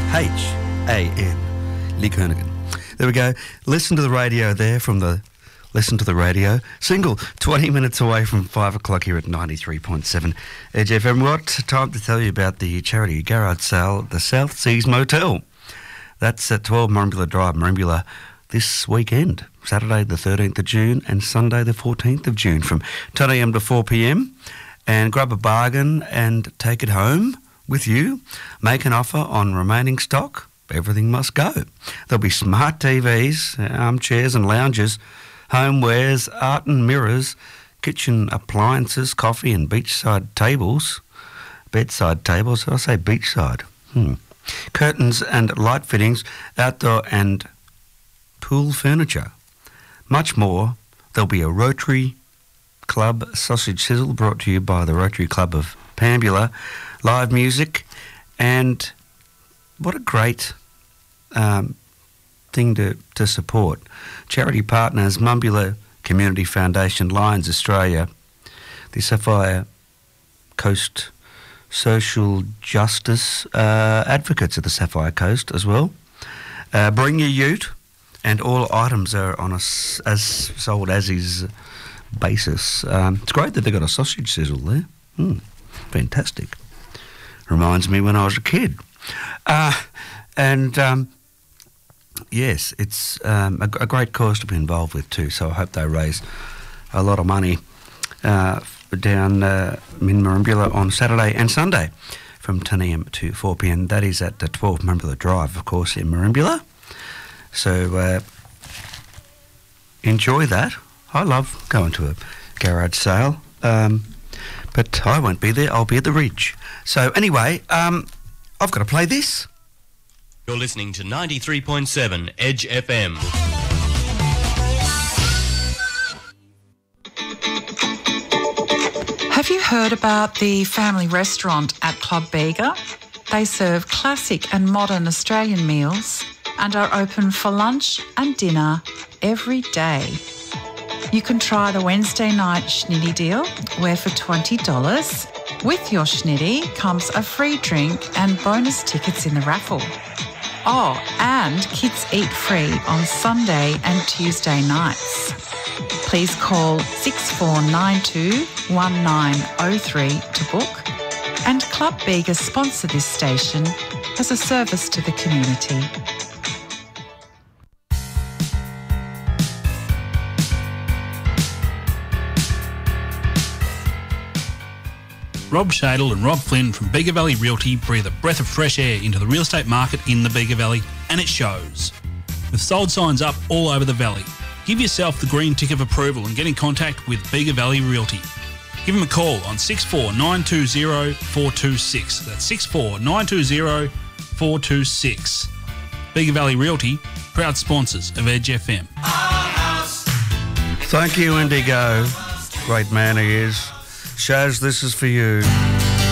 Lee Kernaghan. There we go. Listen to the radio there from the Listen to the Radio single, 20 minutes away from 5 o'clock here at 93.7 Edge FM. What time to tell you about the charity garage sale at the South Seas Motel. That's at 12 Merimbula Drive, Merimbula, this weekend, Saturday the 13th of June and Sunday the 14th of June from 10 a.m. to 4 p.m. And grab a bargain and take it home with you. Make an offer on remaining stock. Everything must go. There'll be smart TVs, armchairs and lounges, homewares, art and mirrors, kitchen appliances, coffee and beachside tables. Bedside tables, did I say beachside? Curtains and light fittings, outdoor and pool furniture. Much more. There'll be a Rotary Club sausage sizzle brought to you by the Rotary Club of Pambula, live music, and what a great thing to support. Charity partners, Merimbula Community Foundation, Lions Australia, the Sapphire Coast Social Justice advocates of the Sapphire Coast as well. Bring your ute, and all items are on a as sold as is basis. It's great that they've got a sausage sizzle there. Fantastic. Reminds me when I was a kid. Yes, it's a great cause to be involved with too, so I hope they raise a lot of money down in Merimbula on Saturday and Sunday from 10 a.m. to 4 p.m. That is at 12 Merimbula Drive, of course, in Merimbula. So enjoy that. I love going to a garage sale, but I won't be there. I'll be at the Ridge. So anyway, I've got to play this. You're listening to 93.7 Edge FM. Have you heard about the family restaurant at Club Bega? They serve classic and modern Australian meals and are open for lunch and dinner every day. You can try the Wednesday night schnitty deal, where for $20, with your schnitty comes a free drink and bonus tickets in the raffle. Oh, and kids eat free on Sunday and Tuesday nights. Please call 6492 1903 to book. And Club Bega sponsor this station as a service to the community. Rob Shadle and Rob Flynn from Bega Valley Realty breathe a breath of fresh air into the real estate market in the Bega Valley, and it shows. With sold signs up all over the valley, give yourself the green tick of approval and get in contact with Bega Valley Realty. Give them a call on 64920 426. That's 64920 426. Bega Valley Realty, proud sponsors of Edge FM. Thank you, Indigo. Great man he is. Shaz, this is for you.